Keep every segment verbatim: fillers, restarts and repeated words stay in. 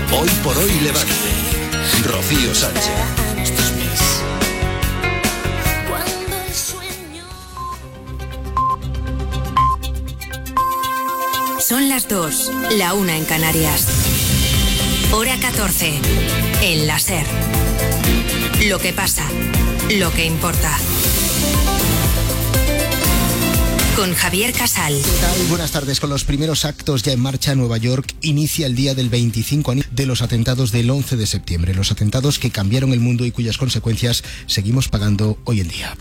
Hoy por hoy Levante. Rocío Sánchez. Son las dos, la una en Canarias. Hora catorce, en la SER. Lo que pasa, lo que importa. Con Javier Casal. ¿Qué tal? Buenas tardes. Con los primeros actos ya en marcha, Nueva York inicia el día del veinticinco de los atentados del once de septiembre. Los atentados que cambiaron el mundo y cuyas consecuencias seguimos pagando hoy en día.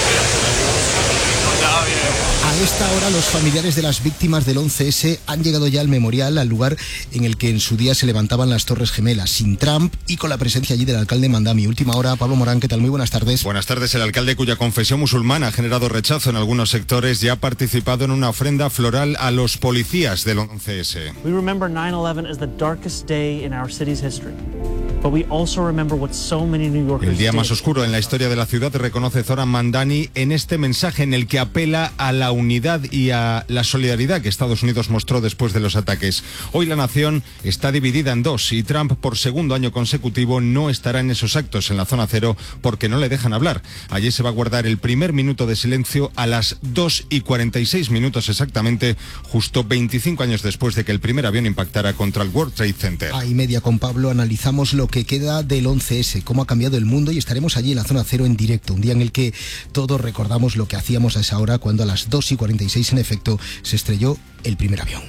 A esta hora los familiares de las víctimas del once ese han llegado ya al memorial, al lugar en el que en su día se levantaban las Torres Gemelas, sin Trump y con la presencia allí del alcalde Mandami. Última hora, Pablo Morán, ¿qué tal? Muy buenas tardes. Buenas tardes. El alcalde, cuya confesión musulmana ha generado rechazo en algunos sectores, ya ha participado en una ofrenda floral a los policías del once ese. We remember nine eleven as the darkest day in our city's history. But we also remember what so many New Yorkers El día did. más oscuro en la historia de la ciudad, reconoce Zoran Mandani en este mensaje en el que apela a la unidad y a la solidaridad que Estados Unidos mostró después de los ataques. Hoy la nación está dividida en dos y Trump, por segundo año consecutivo, no estará en esos actos en la zona cero porque no le dejan hablar. Allí se va a guardar el primer minuto de silencio a las dos y cuarenta y seis minutos exactamente, justo veinticinco años después de que el primer avión impactara contra el World Trade Center. A y media con Pablo analizamos lo que queda del once ese, cómo ha cambiado el mundo, y estaremos allí en la zona cero en directo, un día en el que todos recordamos lo que hacíamos a esa hora cuando a las dos y cuarenta y seis en efecto se estrelló el primer avión.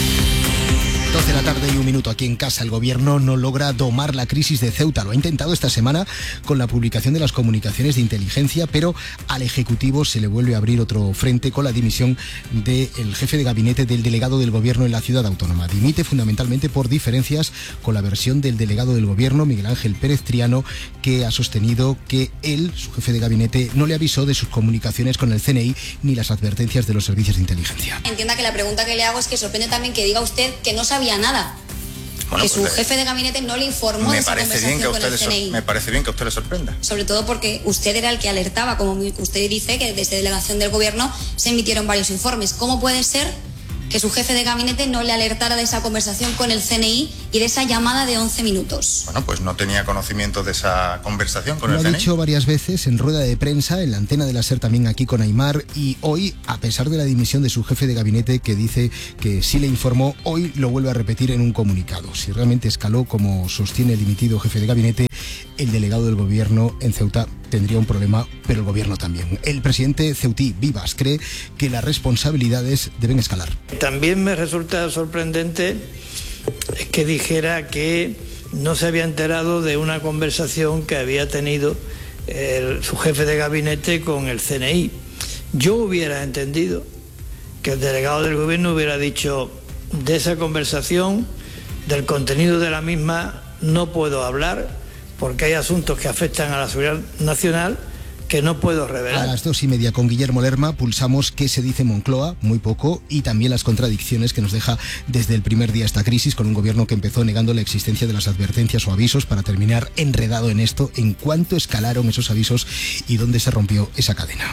doce de la tarde y un minuto aquí en casa. El gobierno no logra domar la crisis de Ceuta. Lo ha intentado esta semana con la publicación de las comunicaciones de inteligencia, pero al Ejecutivo se le vuelve a abrir otro frente con la dimisión del jefe de gabinete del delegado del gobierno en la ciudad autónoma. Dimite fundamentalmente por diferencias con la versión del delegado del gobierno, Miguel Ángel Pérez Triano, que ha sostenido que él, su jefe de gabinete, no le avisó de sus comunicaciones con el C N I ni las advertencias de los servicios de inteligencia. Entienda que la pregunta que le hago es que sorprende también que diga usted que no sabía nada. Bueno, que su pues, jefe de gabinete no le informó de esa conversación con el C N I. Me parece bien que a usted le sorprenda. Sobre todo porque usted era el que alertaba, como usted dice, que desde delegación del gobierno se emitieron varios informes. ¿Cómo puede ser que su jefe de gabinete no le alertara de esa conversación con el C N I y de esa llamada de once minutos? Bueno, pues no tenía conocimiento de esa conversación con Lo el ha C N I. Lo ha dicho varias veces en rueda de prensa, en la antena de la SER también aquí con Aimar, y hoy, a pesar de la dimisión de su jefe de gabinete, que dice que sí le informó, hoy lo vuelve a repetir en un comunicado. Si realmente escaló, como sostiene el dimitido jefe de gabinete, el delegado del gobierno en Ceuta tendría un problema, pero el gobierno también. El presidente ceutí, Vivas, cree que las responsabilidades deben escalar. También me resulta sorprendente que dijera que no se había enterado de una conversación que había tenido el, su jefe de gabinete con el C N I. Yo hubiera entendido que el delegado del gobierno hubiera dicho: de esa conversación, del contenido de la misma, no puedo hablar, porque hay asuntos que afectan a la seguridad nacional que no puedo revelar. A las dos y media con Guillermo Lerma pulsamos qué se dice en Moncloa, muy poco, y también las contradicciones que nos deja desde el primer día esta crisis, con un gobierno que empezó negando la existencia de las advertencias o avisos para terminar enredado en esto, en cuánto escalaron esos avisos y dónde se rompió esa cadena.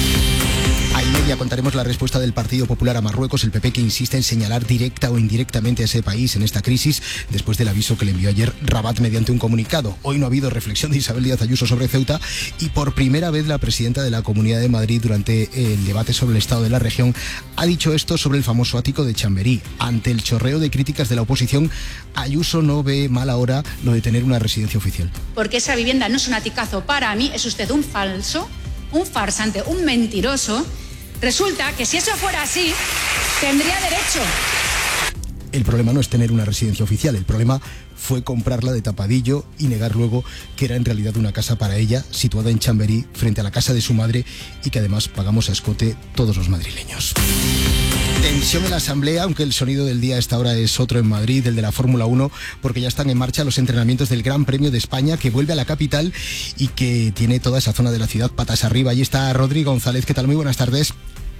A y media contaremos la respuesta del Partido Popular a Marruecos, el P P, que insiste en señalar directa o indirectamente a ese país en esta crisis después del aviso que le envió ayer Rabat mediante un comunicado. Hoy no ha habido reflexión de Isabel Díaz Ayuso sobre Ceuta y por primera vez la presidenta de la Comunidad de Madrid, durante el debate sobre el estado de la región, ha dicho esto sobre el famoso ático de Chamberí. Ante el chorreo de críticas de la oposición, Ayuso no ve mal ahora lo de tener una residencia oficial. Porque esa vivienda no es un aticazo para mí, es usted un falso, un farsante, un mentiroso. Resulta que si eso fuera así, tendría derecho. El problema no es tener una residencia oficial, el problema fue comprarla de tapadillo y negar luego que era en realidad una casa para ella, situada en Chamberí, frente a la casa de su madre, y que además pagamos a escote todos los madrileños. Tensión en la Asamblea, aunque el sonido del día a esta hora es otro en Madrid, el de la Fórmula uno, porque ya están en marcha los entrenamientos del Gran Premio de España, que vuelve a la capital y que tiene toda esa zona de la ciudad patas arriba. Allí está Rodri González. ¿Qué tal? Muy buenas tardes.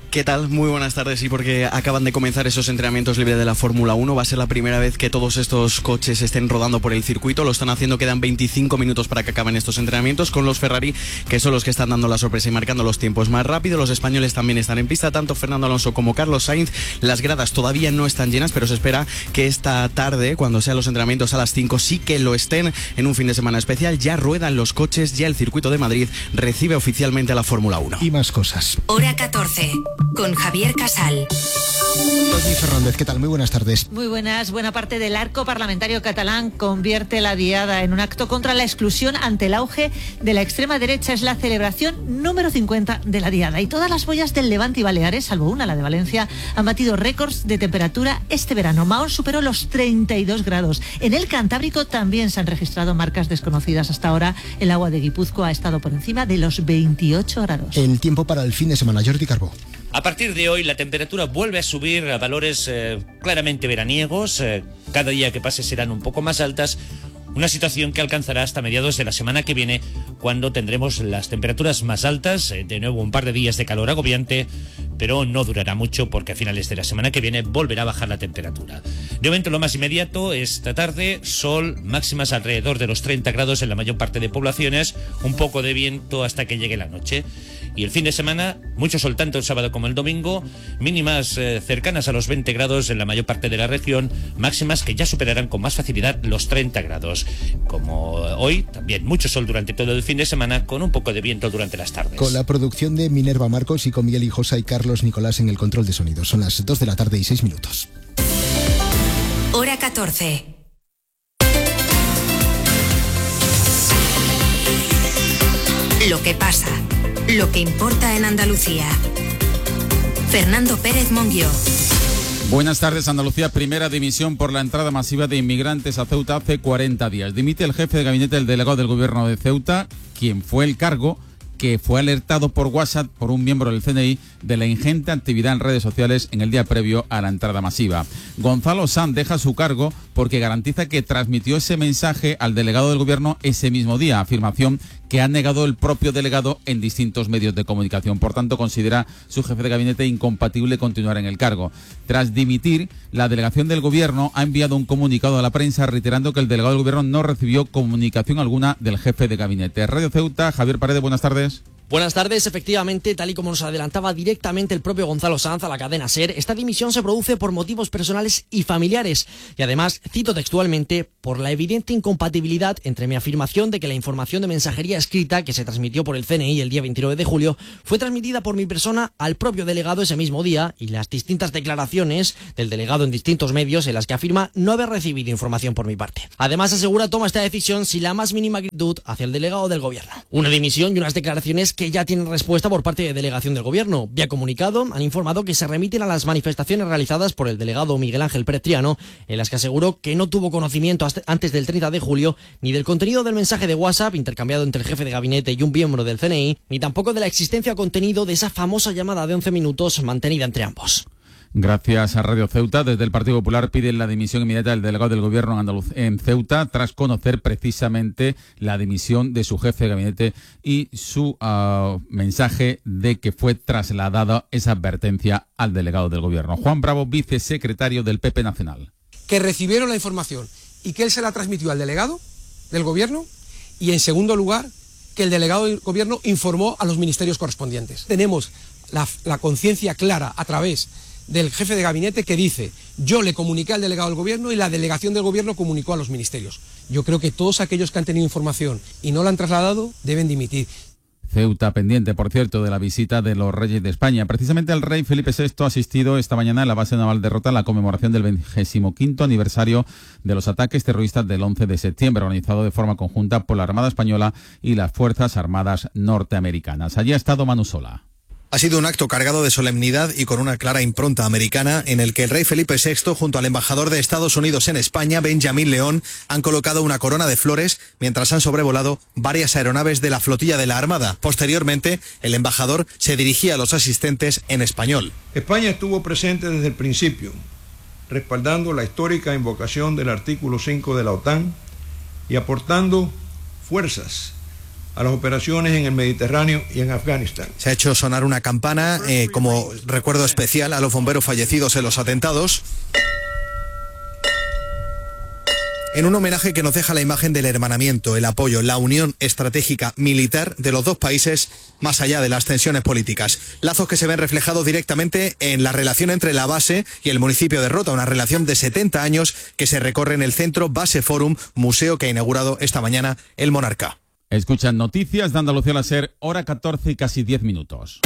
¿Qué tal? Muy buenas tardes. Sí, porque acaban de comenzar esos entrenamientos libres de la Fórmula uno. Va a ser la primera vez que todos estos coches estén rodando por el circuito. Lo están haciendo, quedan veinticinco minutos para que acaben estos entrenamientos con los Ferrari, que son los que están dando la sorpresa y marcando los tiempos más rápido. Los españoles también están en pista, tanto Fernando Alonso como Carlos Sainz. Las gradas todavía no están llenas, pero se espera que esta tarde, cuando sean los entrenamientos a las cinco, sí que lo estén en un fin de semana especial. Ya ruedan los coches, ya el circuito de Madrid recibe oficialmente a la Fórmula uno. Y más cosas. Hora catorce. Con Javier Casal. Toni Fernández, ¿qué tal? Muy buenas tardes. Muy buenas. Buena parte del arco parlamentario catalán convierte la diada en un acto contra la exclusión ante el auge de la extrema derecha. Es la celebración número cincuenta de la diada. Y todas las boyas del Levante y Baleares, salvo una, la de Valencia, han batido récords de temperatura este verano. Mahón superó los treinta y dos grados. En el Cantábrico también se han registrado marcas desconocidas hasta ahora. El agua de Guipúzcoa ha estado por encima de los veintiocho grados. El tiempo para el fin de semana, Jordi Carbó. A partir de hoy la temperatura vuelve a subir a valores eh, claramente veraniegos. Eh, cada día que pase serán un poco más altas. Una situación que alcanzará hasta mediados de la semana que viene, cuando tendremos las temperaturas más altas. Eh, de nuevo un par de días de calor agobiante, pero no durará mucho porque a finales de la semana que viene volverá a bajar la temperatura. De momento lo más inmediato, esta tarde, sol, máximas alrededor de los treinta grados en la mayor parte de poblaciones, un poco de viento hasta que llegue la noche. Y el fin de semana, mucho sol tanto el sábado como el domingo, mínimas eh, cercanas a los veinte grados en la mayor parte de la región, máximas que ya superarán con más facilidad los treinta grados. Como hoy, también mucho sol durante todo el fin de semana, con un poco de viento durante las tardes. Con la producción de Minerva Marcos y con Miguel Hijosa y Carlos Nicolás en el control de sonido. Son las dos de la tarde y seis minutos. Hora catorce. Lo que pasa, lo que importa en Andalucía. Fernando Pérez Monguió. Buenas tardes. Andalucía, primera dimisión por la entrada masiva de inmigrantes a Ceuta hace cuarenta días. Dimite el jefe de gabinete del delegado del gobierno de Ceuta, quien fue el cargo que fue alertado por WhatsApp por un miembro del C N I de la ingente actividad en redes sociales en el día previo a la entrada masiva. Gonzalo Sanz deja su cargo porque garantiza que transmitió ese mensaje al delegado del gobierno ese mismo día, afirmación que ha negado el propio delegado en distintos medios de comunicación. Por tanto, considera su jefe de gabinete incompatible continuar en el cargo. Tras dimitir, la delegación del gobierno ha enviado un comunicado a la prensa reiterando que el delegado del gobierno no recibió comunicación alguna del jefe de gabinete. Radio Ceuta, Javier Paredes, buenas tardes. Buenas tardes. Efectivamente, tal y como nos adelantaba directamente el propio Gonzalo Sanz a la cadena SER, esta dimisión se produce por motivos personales y familiares. Y además, cito textualmente, por la evidente incompatibilidad entre mi afirmación de que la información de mensajería escrita que se transmitió por el C N I el día veintinueve de julio fue transmitida por mi persona al propio delegado ese mismo día, y las distintas declaraciones del delegado en distintos medios en las que afirma no haber recibido información por mi parte. Además, asegura toma esta decisión sin la más mínima actitud hacia el delegado del gobierno. Una dimisión y unas declaraciones que ya tienen respuesta por parte de delegación del gobierno. Vía comunicado han informado que se remiten a las manifestaciones realizadas por el delegado Miguel Ángel Pérez Triano, en las que aseguró que no tuvo conocimiento hasta antes del treinta de julio ni del contenido del mensaje de WhatsApp intercambiado entre el jefe de gabinete y un miembro del C N I, ni tampoco de la existencia o contenido de esa famosa llamada de once minutos mantenida entre ambos. Gracias a Radio Ceuta. Desde el Partido Popular piden la dimisión inmediata del delegado del gobierno en, Andaluz en Ceuta tras conocer precisamente la dimisión de su jefe de gabinete y su uh, mensaje de que fue trasladada esa advertencia al delegado del gobierno. Juan Bravo, vicesecretario del P P Nacional. Que recibieron la información y que él se la transmitió al delegado del gobierno, y en segundo lugar que el delegado del gobierno informó a los ministerios correspondientes. Tenemos la, la conciencia clara a través del jefe de gabinete que dice: yo le comuniqué al delegado del gobierno y la delegación del gobierno comunicó a los ministerios. Yo creo que todos aquellos que han tenido información y no la han trasladado deben dimitir. Ceuta pendiente, por cierto, de la visita de los reyes de España. Precisamente el rey Felipe sexto ha asistido esta mañana en la base naval de Rota a la conmemoración del vigésimo quinto aniversario de los ataques terroristas del once de septiembre, organizado de forma conjunta por la Armada Española y las Fuerzas Armadas norteamericanas. Allí ha estado Manu Sola. Ha sido un acto cargado de solemnidad y con una clara impronta americana, en el que el rey Felipe sexto, junto al embajador de Estados Unidos en España, Benjamín León, han colocado una corona de flores mientras han sobrevolado varias aeronaves de la flotilla de la Armada. Posteriormente, el embajador se dirigía a los asistentes en español. España estuvo presente desde el principio, respaldando la histórica invocación del artículo cinco de la OTAN y aportando fuerzas a las operaciones en el Mediterráneo y en Afganistán. Se ha hecho sonar una campana eh, como recuerdo especial a los bomberos fallecidos en los atentados, en un homenaje que nos deja la imagen del hermanamiento, el apoyo, la unión estratégica militar de los dos países más allá de las tensiones políticas. Lazos que se ven reflejados directamente en la relación entre la base y el municipio de Rota, una relación de setenta años que se recorre en el centro Base Forum, museo que ha inaugurado esta mañana el Monarca. Escuchan noticias de Andalucía la SER, hora catorce y casi diez minutos.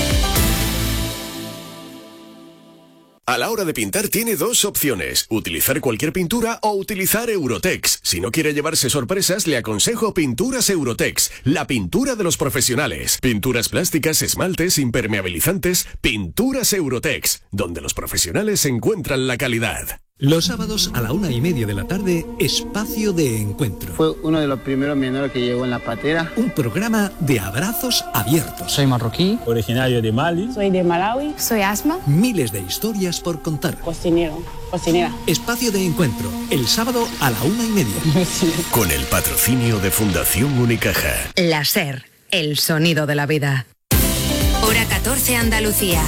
A la hora de pintar tiene dos opciones, utilizar cualquier pintura o utilizar Eurotex. Si no quiere llevarse sorpresas, le aconsejo Pinturas Eurotex, la pintura de los profesionales. Pinturas plásticas, esmaltes, impermeabilizantes, Pinturas Eurotex, donde los profesionales encuentran la calidad. Los sábados a la una y media de la tarde, Espacio de Encuentro. Fue uno de los primeros menores que llegó en la patera. Un programa de abrazos abiertos. Soy marroquí, originario de Mali. soy de Malawi, soy Asma. Miles de historias por contar. Cocinero, cocinera. Espacio de Encuentro, el sábado a la una y media. Con el patrocinio de Fundación Unicaja. La SER, el sonido de la vida. Hora catorce, Andalucía.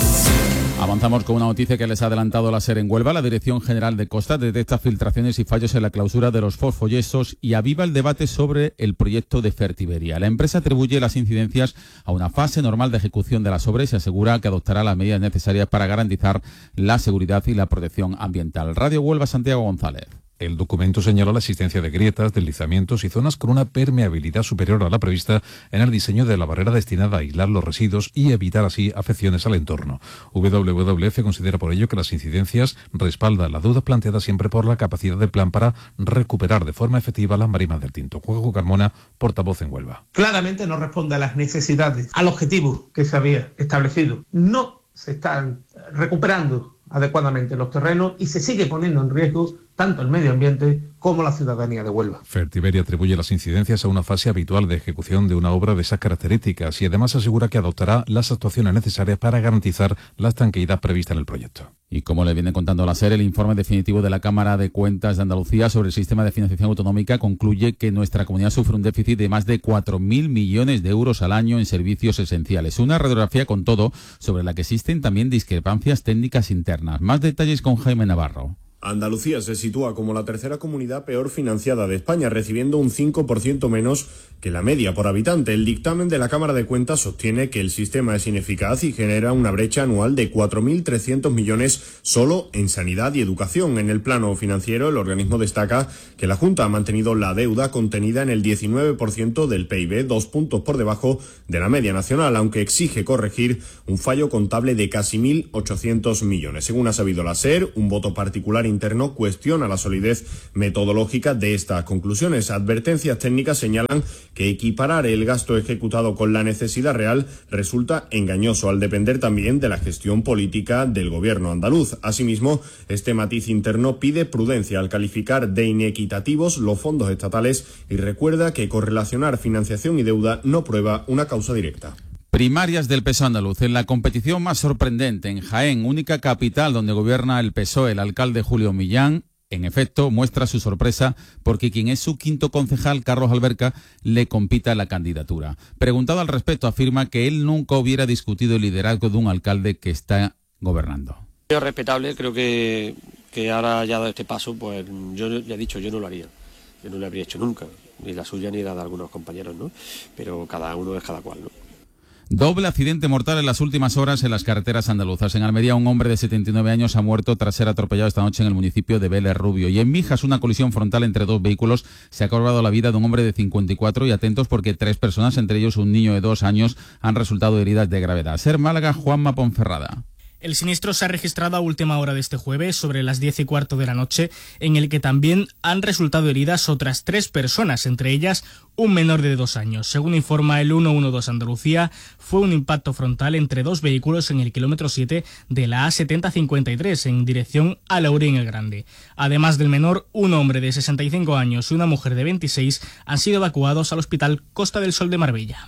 Avanzamos con una noticia que les ha adelantado la SER en Huelva. La Dirección General de Costas detecta filtraciones y fallos en la clausura de los fosfoyesos y aviva el debate sobre el proyecto de Fertiberia. La empresa atribuye las incidencias a una fase normal de ejecución de las obras y se asegura que adoptará las medidas necesarias para garantizar la seguridad y la protección ambiental. Radio Huelva, Santiago González. El documento señala la existencia de grietas, deslizamientos y zonas con una permeabilidad superior a la prevista en el diseño de la barrera destinada a aislar los residuos y evitar así afecciones al entorno. W W F considera por ello que las incidencias respaldan las dudas planteadas siempre por la capacidad del plan para recuperar de forma efectiva las marismas del Tinto. Juego Carmona, portavoz en Huelva. Claramente no responde a las necesidades, al objetivo que se había establecido. No se están recuperando adecuadamente los terrenos y se sigue poniendo en riesgo tanto el medio ambiente como la ciudadanía de Huelva. Fertiberia atribuye las incidencias a una fase habitual de ejecución de una obra de esas características y además asegura que adoptará las actuaciones necesarias para garantizar la estanqueidad prevista en el proyecto. Y como le viene contando la SER, el informe definitivo de la Cámara de Cuentas de Andalucía sobre el sistema de financiación autonómica concluye que nuestra comunidad sufre un déficit de más de cuatro mil millones de euros al año en servicios esenciales. Una radiografía con todo sobre la que existen también discrepancias técnicas internas. Más detalles con Jaime Navarro. Andalucía se sitúa como la tercera comunidad peor financiada de España, recibiendo un cinco por ciento menos que la media por habitante. El dictamen de la Cámara de Cuentas sostiene que el sistema es ineficaz y genera una brecha anual de cuatro mil trescientos millones solo en sanidad y educación. En el plano financiero, el organismo destaca que la Junta ha mantenido la deuda contenida en el diecinueve por ciento del P I B, dos puntos por debajo de la media nacional, aunque exige corregir un fallo contable de casi mil ochocientos millones. Según ha sabido la SER, un voto particular interno cuestiona la solidez metodológica de estas conclusiones. Advertencias técnicas señalan que equiparar el gasto ejecutado con la necesidad real resulta engañoso, al depender también de la gestión política del gobierno andaluz. Asimismo, este matiz interno pide prudencia al calificar de inequitativos los fondos estatales y recuerda que correlacionar financiación y deuda no prueba una causa directa. Primarias del P S O E andaluz. En la competición más sorprendente, en Jaén, única capital donde gobierna el P S O E, el alcalde Julio Millán, en efecto, muestra su sorpresa porque quien es su quinto concejal, Carlos Alberca, le compita la candidatura. Preguntado al respecto, afirma que él nunca hubiera discutido el liderazgo de un alcalde que está gobernando. Es respetable, creo que, que ahora ya dado este paso, pues yo ya he dicho, yo no lo haría. Yo no lo habría hecho nunca, ni la suya ni la de algunos compañeros, ¿no? Pero cada uno es cada cual, ¿no? Doble accidente mortal en las últimas horas en las carreteras andaluzas. En Almería, un hombre de setenta y nueve años ha muerto tras ser atropellado esta noche en el municipio de Vélez Rubio. Y en Mijas, una colisión frontal entre dos vehículos se ha cobrado la vida de un hombre de cincuenta y cuatro y atentos porque tres personas, entre ellos un niño de dos años, han resultado heridas de gravedad. SER Málaga, Juanma Ponferrada. El siniestro se ha registrado a última hora de este jueves, sobre las diez y cuarto de la noche, en el que también han resultado heridas otras tres personas, entre ellas un menor de dos años. Según informa el ciento doce Andalucía, fue un impacto frontal entre dos vehículos en el kilómetro siete de la A setenta cincuenta y tres, en dirección a Laurín el Grande. Además del menor, un hombre de sesenta y cinco años y una mujer de veintiséis han sido evacuados al Hospital Costa del Sol de Marbella.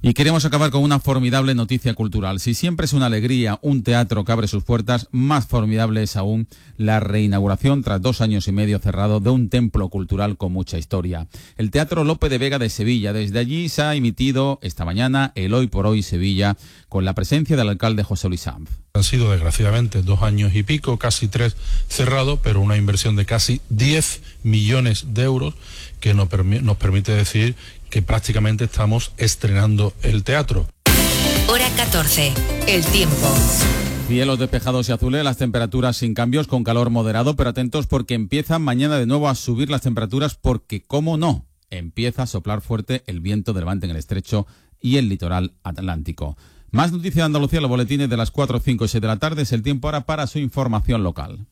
Y queremos acabar con una formidable noticia cultural. Si siempre es una alegría un teatro que abre sus puertas, más formidable es aún la reinauguración tras dos años y medio cerrado de un templo cultural con mucha historia. El Teatro Lope de Vega de Sevilla. Desde allí se ha emitido esta mañana el Hoy por Hoy Sevilla con la presencia del alcalde José Luis Sanz. Han sido desgraciadamente dos años y pico, casi tres cerrados, pero una inversión de casi diez millones de euros que nos, permi- nos permite decir que prácticamente estamos estrenando el teatro. Hora catorce, el tiempo. Cielos despejados y azules, las temperaturas sin cambios, con calor moderado, pero atentos porque empiezan mañana de nuevo a subir las temperaturas porque, cómo no, empieza a soplar fuerte el viento de levante en el estrecho y el litoral atlántico. Más noticias de Andalucía, los boletines de las cuatro, cinco y seis de la tarde. Es el tiempo ahora para su información local.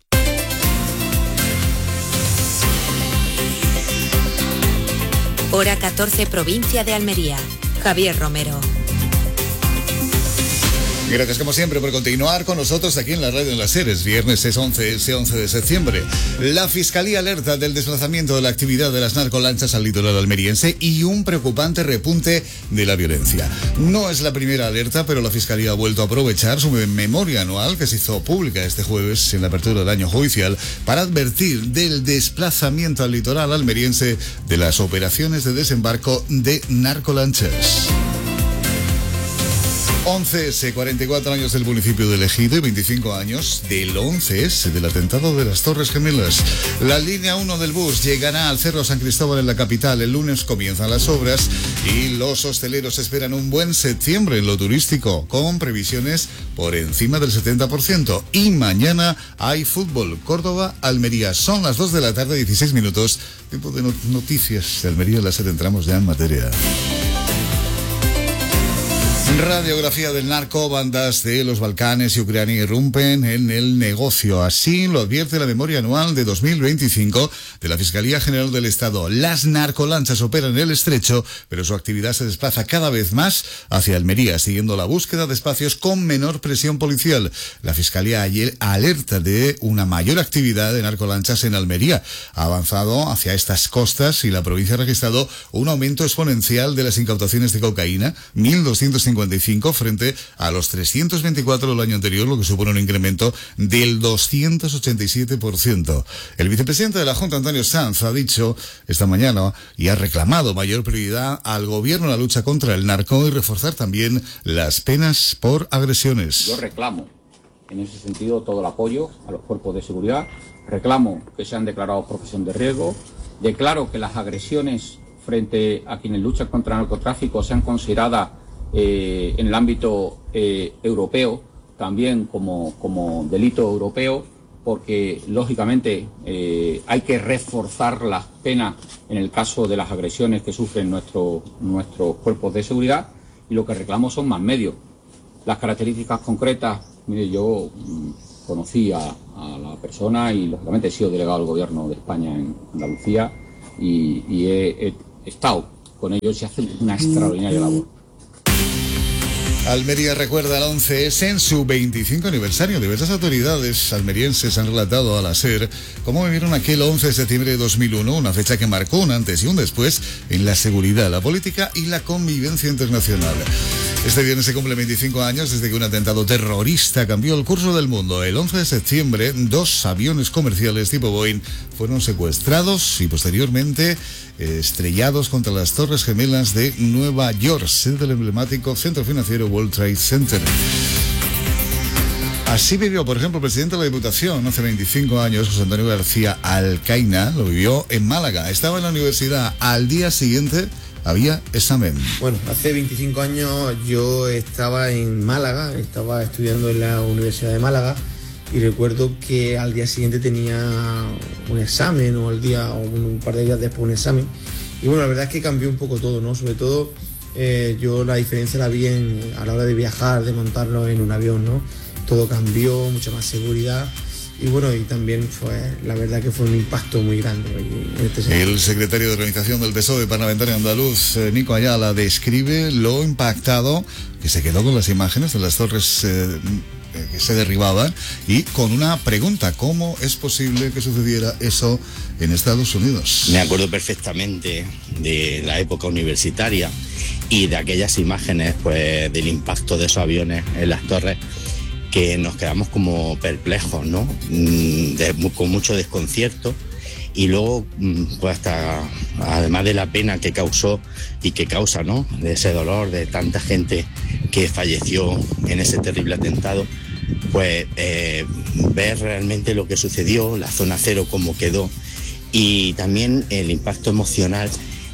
Hora catorce, provincia de Almería. Javier Romero. Gracias como siempre por continuar con nosotros aquí en la radio en las Seres. Viernes es once, ese once de septiembre. La Fiscalía alerta del desplazamiento de la actividad de las narcolanchas al litoral almeriense y un preocupante repunte de la violencia. No es la primera alerta, pero la Fiscalía ha vuelto a aprovechar su memoria anual que se hizo pública este jueves en la apertura del año judicial para advertir del desplazamiento al litoral almeriense de las operaciones de desembarco de narcolanchas. once ese, cuarenta y cuatro años del municipio de Ejido y veinticinco años del once ese, del atentado de las Torres Gemelas. La línea uno del bus llegará al Cerro San Cristóbal en la capital. El lunes comienzan las obras y los hosteleros esperan un buen septiembre en lo turístico, con previsiones por encima del setenta por ciento. Y mañana hay fútbol. Córdoba-Almería. Son las dos de la tarde, dieciséis minutos. Tiempo de noticias de Almería. Las entramos ya en materia. Radiografía del narco, bandas de los Balcanes y Ucrania irrumpen en el negocio. Así lo advierte la memoria anual de dos mil veinticinco de la Fiscalía General del Estado. Las narcolanchas operan en el estrecho, pero su actividad se desplaza cada vez más hacia Almería, siguiendo la búsqueda de espacios con menor presión policial. La Fiscalía ayer alerta de una mayor actividad de narcolanchas en Almería. Ha avanzado hacia estas costas y la provincia ha registrado un aumento exponencial de las incautaciones de cocaína, mil doscientos cincuenta y cinco frente a los trescientos veinticuatro del año anterior, lo que supone un incremento del doscientos ochenta y siete por ciento. El vicepresidente de la Junta, Antonio Sanz, ha dicho esta mañana y ha reclamado mayor prioridad al gobierno en la lucha contra el narco y reforzar también las penas por agresiones. Yo reclamo en ese sentido todo el apoyo a los cuerpos de seguridad, reclamo que sean declarados profesión de riesgo, declaro que las agresiones frente a quienes luchan contra el narcotráfico sean consideradas Eh, en el ámbito eh, europeo también como, como delito europeo, porque lógicamente eh, hay que reforzar las penas en el caso de las agresiones que sufren nuestro, nuestros cuerpos de seguridad, y lo que reclamo son más medios. Las características concretas, mire, yo mm, conocí a, a la persona y lógicamente he sido delegado del Gobierno de España en Andalucía y, y he, he estado con ellos y hacen una extraordinaria labor. Almería recuerda el once ese en su veinticinco aniversario. Diversas autoridades almerienses han relatado a la SER cómo vivieron aquel once de septiembre de dos mil uno, una fecha que marcó un antes y un después en la seguridad, la política y la convivencia internacional. Este viernes se cumplen veinticinco años desde que un atentado terrorista cambió el curso del mundo. El once de septiembre, dos aviones comerciales tipo Boeing fueron secuestrados y posteriormente eh, estrellados contra las Torres Gemelas de Nueva York, sede del emblemático centro financiero World Trade Center. Así vivió, por ejemplo, el presidente de la Diputación hace veinticinco años, José Antonio García Alcaina, lo vivió en Málaga. Estaba en la universidad, al día siguiente había examen. Bueno, hace veinticinco años yo estaba en Málaga, estaba estudiando en la Universidad de Málaga y recuerdo que al día siguiente tenía un examen o al día o un par de días después un examen. Y bueno, la verdad es que cambió un poco todo, ¿no? Sobre todo eh, yo la diferencia la vi en, a la hora de viajar, de montarlo en un avión, ¿no? Todo cambió, mucha más seguridad. Y bueno, y también fue, la verdad que fue un impacto muy grande en este sentido. El secretario de Organización del P S O E parlamentario andaluz, eh, Nico Ayala, describe lo impactado que se quedó con las imágenes de las torres eh, que se derribaban y con una pregunta: ¿cómo es posible que sucediera eso en Estados Unidos? Me acuerdo perfectamente de la época universitaria y de aquellas imágenes pues del impacto de esos aviones en las torres, que nos quedamos como perplejos, ¿no? De, con mucho desconcierto, y luego pues hasta, además de la pena que causó y que causa, ¿no?, de ese dolor de tanta gente que falleció en ese terrible atentado, pues eh, ver realmente lo que sucedió, la zona cero cómo quedó, y también el impacto emocional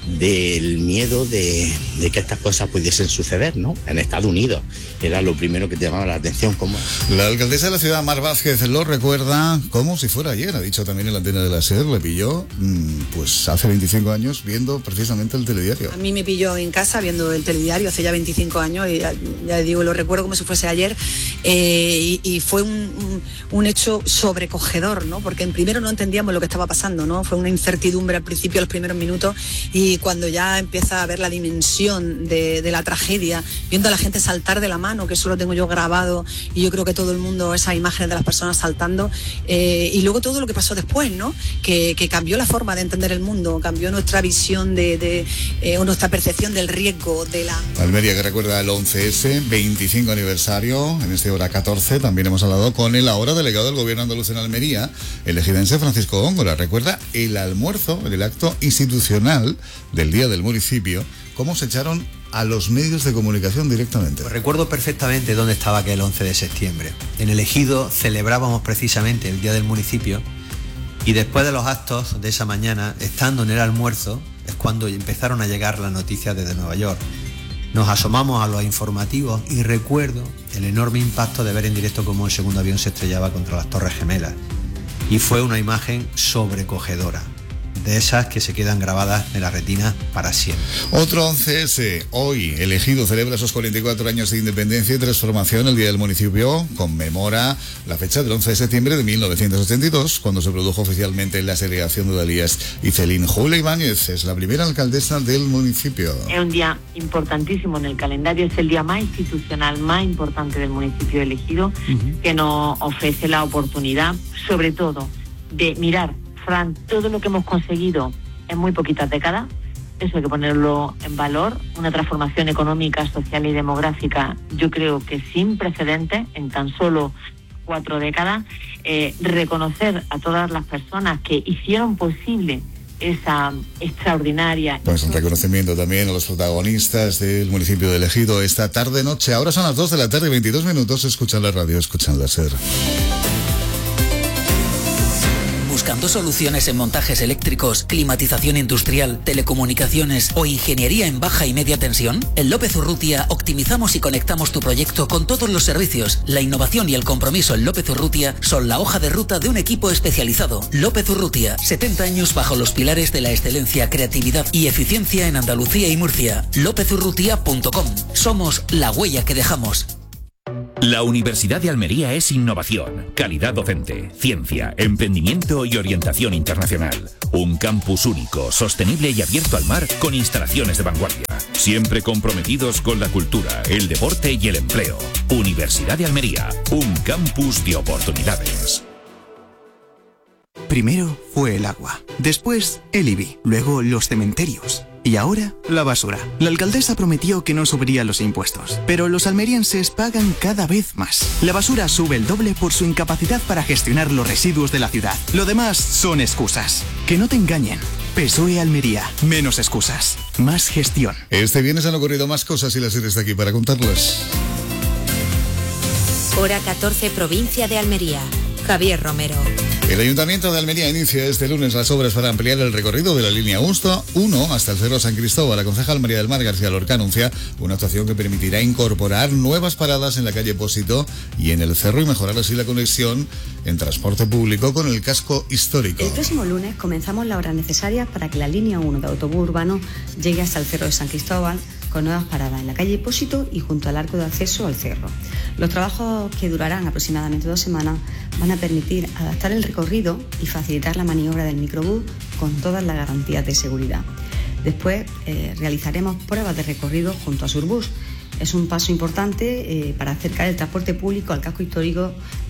del miedo de, de que estas cosas pudiesen suceder, ¿no? En Estados Unidos era lo primero que te llamaba la atención. Como la alcaldesa de la ciudad, Mar Vázquez, lo recuerda como si fuera ayer. Ha dicho también en la antena de la SER, le pilló pues hace veinticinco años viendo precisamente el telediario. A mí me pilló en casa viendo el telediario hace ya veinticinco años, y ya, ya digo, lo recuerdo como si fuese ayer, eh, y, y fue un, un, un hecho sobrecogedor, ¿no? Porque en primero no entendíamos lo que estaba pasando, ¿no? Fue una incertidumbre al principio, los primeros minutos, y cuando ya empieza a ver la dimensión de, de la tragedia, viendo a la gente saltar de la mano, que eso lo tengo yo grabado, y yo creo que todo el mundo, esas imágenes de las personas saltando, eh, y luego todo lo que pasó después, ¿no? Que, que cambió la forma de entender el mundo, cambió nuestra visión de, de eh, o nuestra percepción del riesgo de la... Almería, que recuerda el once ese, veinticinco aniversario, en este hora catorce, también hemos hablado con el ahora delegado del gobierno andaluz en Almería, el ejidense Francisco Góngora. Recuerda el almuerzo, el acto institucional del Día del Municipio, cómo se echaron a los medios de comunicación directamente. Pues recuerdo perfectamente dónde estaba aquel once de septiembre. En el Ejido celebrábamos precisamente el Día del Municipio, y después de los actos de esa mañana, estando en el almuerzo, es cuando empezaron a llegar las noticias desde Nueva York. Nos asomamos a los informativos y recuerdo el enorme impacto de ver en directo cómo el segundo avión se estrellaba contra las Torres Gemelas. Y fue una imagen sobrecogedora, de esas que se quedan grabadas en la retina para siempre. Otro once ese, hoy el Ejido celebra esos cuarenta y cuatro años de independencia y transformación. El Día del Municipio conmemora la fecha del once de septiembre de mil novecientos ochenta y dos, cuando se produjo oficialmente la segregación de Udalías y Celín. Julia Ibáñez es la primera alcaldesa del municipio. Es un día importantísimo en el calendario, es el día más institucional, más importante del municipio de Ejido, uh-huh. que nos ofrece la oportunidad, sobre todo, de mirar, Fran, todo lo que hemos conseguido en muy poquitas décadas, eso hay que ponerlo en valor, una transformación económica, social y demográfica, yo creo que sin precedentes en tan solo cuatro décadas, eh, reconocer a todas las personas que hicieron posible esa extraordinaria... Pues un reconocimiento también a los protagonistas del municipio de Ejido esta tarde-noche. Ahora son las dos de la tarde y veintidós minutos, escuchan la radio, escuchan la SER. ¿Buscando soluciones en montajes eléctricos, climatización industrial, telecomunicaciones o ingeniería en baja y media tensión? En López Urrutia optimizamos y conectamos tu proyecto con todos los servicios. La innovación y el compromiso en López Urrutia son la hoja de ruta de un equipo especializado. López Urrutia, setenta años bajo los pilares de la excelencia, creatividad y eficiencia en Andalucía y Murcia. lópez urrutia punto com. Somos la huella que dejamos. La Universidad de Almería es innovación, calidad docente, ciencia, emprendimiento y orientación internacional. Un campus único, sostenible y abierto al mar con instalaciones de vanguardia. Siempre comprometidos con la cultura, el deporte y el empleo. Universidad de Almería, un campus de oportunidades. Primero fue el agua, después el I B I, luego los cementerios. Y ahora, la basura. La alcaldesa prometió que no subiría los impuestos, pero los almerienses pagan cada vez más. La basura sube el doble por su incapacidad para gestionar los residuos de la ciudad. Lo demás son excusas. Que no te engañen. P S O E Almería. Menos excusas. Más gestión. Este viernes han ocurrido más cosas y la SER está aquí para contarlas. Hora catorce, provincia de Almería. Javier Romero. El Ayuntamiento de Almería inicia este lunes las obras para ampliar el recorrido de la línea uno hasta el Cerro San Cristóbal. La concejal María del Mar García Lorca anuncia una actuación que permitirá incorporar nuevas paradas en la calle Pósito y en el Cerro y mejorar así la conexión en transporte público con el casco histórico. El próximo lunes comenzamos las obras necesarias para que la línea uno de autobús urbano llegue hasta el Cerro de San Cristóbal, con nuevas paradas en la calle Pósito y junto al arco de acceso al cerro. Los trabajos, que durarán aproximadamente dos semanas, van a permitir adaptar el recorrido y facilitar la maniobra del microbús con todas las garantías de seguridad. Después eh, realizaremos pruebas de recorrido junto a Surbus. Es un paso importante eh, para acercar el transporte público al casco histórico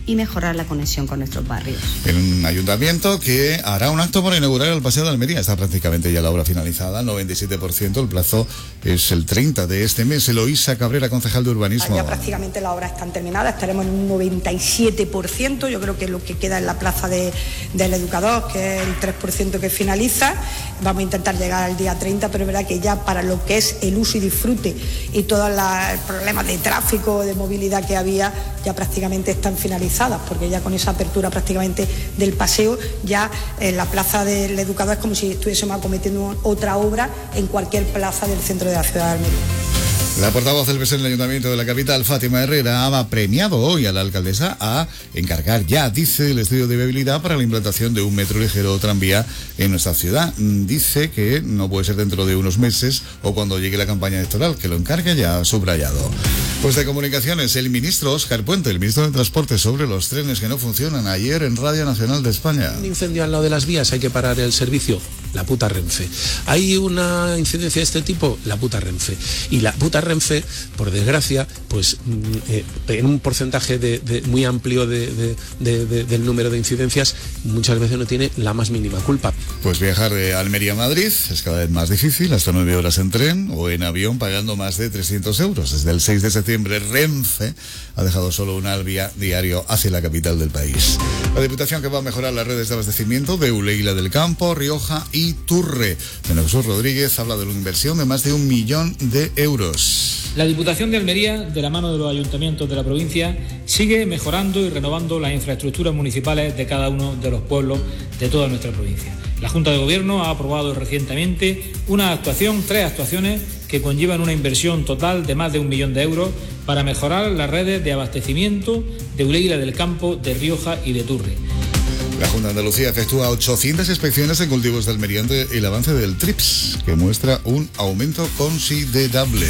y mejorar la conexión con nuestros barrios. El ayuntamiento que hará un acto para inaugurar el Paseo de Almería. Está prácticamente ya la obra finalizada, noventa y siete por ciento. El plazo es el treinta de este mes. Eloísa Cabrera, concejal de urbanismo. Ya prácticamente las obras están terminadas, estaremos en un noventa y siete por ciento. Yo creo que lo que queda en la plaza de, del Educador, que es el tres por ciento que finaliza. Vamos a intentar llegar al día treinta, pero es verdad que ya para lo que es el uso y disfrute y todos los problemas de tráfico, de movilidad que había, ya prácticamente están finalizadas, porque ya con esa apertura prácticamente del paseo, ya en la plaza del Educador es como si estuviésemos acometiendo otra obra en cualquier plaza del centro de la ciudad de Almería. La portavoz del P S en el Ayuntamiento de la capital, Fátima Herrera, ha premiado hoy a la alcaldesa a encargar ya, dice, el estudio de viabilidad para la implantación de un metro ligero o tranvía en nuestra ciudad. Dice que no puede ser dentro de unos meses o cuando llegue la campaña electoral, que lo encargue ya subrayado. Pues de comunicaciones, el ministro Óscar Puente, el ministro de Transporte, sobre los trenes que no funcionan ayer en Radio Nacional de España. Un incendio al lado de las vías, hay que parar el servicio. La puta Renfe. ¿Hay una incidencia de este tipo? La puta Renfe. Y la puta Renfe, por desgracia, pues eh, en un porcentaje de, de, muy amplio de, de, de, de, del número de incidencias, muchas veces no tiene la más mínima culpa. Pues viajar de Almería a Madrid es cada vez más difícil, hasta nueve horas en tren o en avión pagando más de trescientos euros. Desde el seis de septiembre, Renfe ha dejado solo un alvia diario hacia la capital del país. La Diputación que va a mejorar las redes de abastecimiento de Uleila del Campo, Rioja y Turre. Don Jesús Rodríguez habla de una inversión de más de un millón de euros. La Diputación de Almería, de la mano de los ayuntamientos de la provincia, sigue mejorando y renovando las infraestructuras municipales de cada uno de los pueblos de toda nuestra provincia. La Junta de Gobierno ha aprobado recientemente una actuación, tres actuaciones que conllevan una inversión total de más de un millón de euros para mejorar las redes de abastecimiento de Uleila del Campo, de Rioja y de Turre. La Junta de Andalucía efectúa ochocientas inspecciones en cultivos de Almería ante el avance del TRIPS, que muestra un aumento considerable.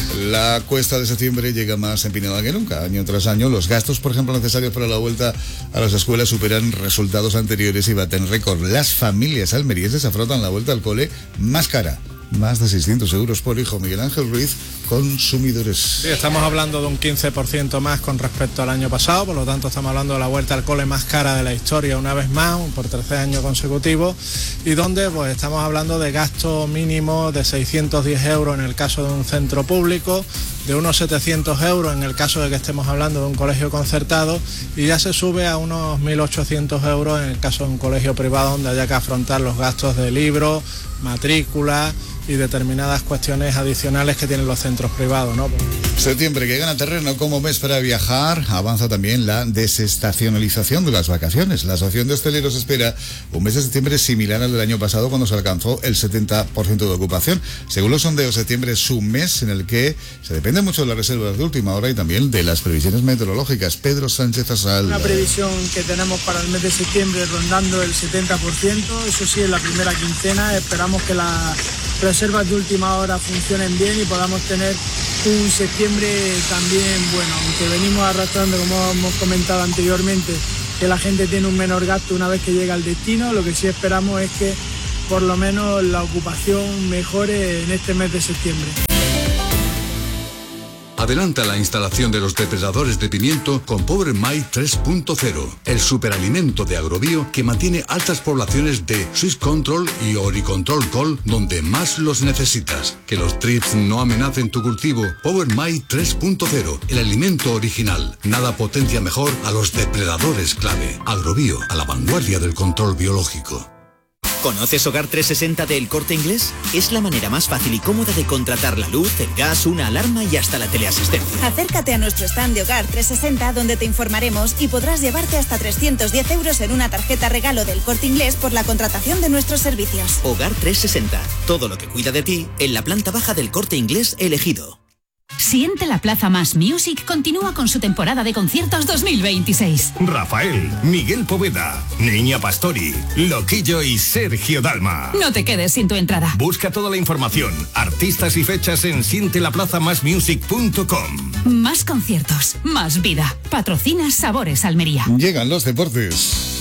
La cuesta de septiembre llega más empinada que nunca. Año tras año, los gastos, por ejemplo, necesarios para la vuelta a las escuelas superan resultados anteriores y baten récord. Las familias almerienses afrontan la vuelta al cole más cara. Más de seiscientos euros por hijo. Miguel Ángel Ruiz, Consumidores. Sí, estamos hablando de un quince por ciento más con respecto al año pasado, por lo tanto estamos hablando de la vuelta al cole más cara de la historia una vez más, por tercer año consecutivo, y donde pues estamos hablando de gasto mínimo de seiscientos diez euros en el caso de un centro público, de unos setecientos euros en el caso de que estemos hablando de un colegio concertado, y ya se sube a unos mil ochocientos euros en el caso de un colegio privado donde haya que afrontar los gastos de libros, matrícula y determinadas cuestiones adicionales que tienen los centros privados, ¿no? Septiembre que gana terreno como mes para viajar, avanza también la desestacionalización de las vacaciones. La Asociación de Hosteleros espera un mes de septiembre similar al del año pasado, cuando se alcanzó el setenta por ciento de ocupación. Según los sondeos, septiembre es un mes en el que se depende mucho de las reservas de última hora y también de las previsiones meteorológicas. Pedro Sánchez Asal. Una previsión que tenemos para el mes de septiembre rondando el setenta por ciento, eso sí, en la primera quincena. Esperamos que la reservas de última hora funcionen bien y podamos tener un septiembre también bueno, aunque venimos arrastrando, como hemos comentado anteriormente, que la gente tiene un menor gasto una vez que llega al destino. Lo que sí esperamos es que por lo menos la ocupación mejore en este mes de septiembre. Adelanta la instalación de los depredadores de pimiento con Power Mite tres punto cero, el superalimento de Agrobio que mantiene altas poblaciones de Swiss Control y Oricontrol Col donde más los necesitas. Que los trips no amenacen tu cultivo. Power Mite tres punto cero, el alimento original. Nada potencia mejor a los depredadores clave. Agrobio, a la vanguardia del control biológico. ¿Conoces Hogar trescientos sesenta de El Corte Inglés? Es la manera más fácil y cómoda de contratar la luz, el gas, una alarma y hasta la teleasistencia. Acércate a nuestro stand de Hogar trescientos sesenta, donde te informaremos y podrás llevarte hasta trescientos diez euros en una tarjeta regalo del Corte Inglés por la contratación de nuestros servicios. Hogar trescientos sesenta, todo lo que cuida de ti en la planta baja del Corte Inglés elegido. Siente la Plaza Más Music continúa con su temporada de conciertos dos mil veintiséis. Rafael, Miguel Poveda, Niña Pastori, Loquillo y Sergio Dalma. No te quedes sin tu entrada. Busca toda la información, artistas y fechas en siente la plaza más music punto com. Más conciertos, más vida. Patrocina Sabores Almería. Llegan los deportes.